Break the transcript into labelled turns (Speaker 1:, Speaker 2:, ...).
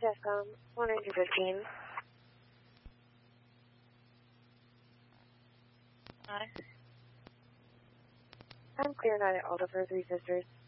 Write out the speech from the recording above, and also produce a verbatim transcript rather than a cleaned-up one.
Speaker 1: DEFCON one nine two fifteen.
Speaker 2: Hi.
Speaker 1: I'm clear night at Alta for Three Sisters.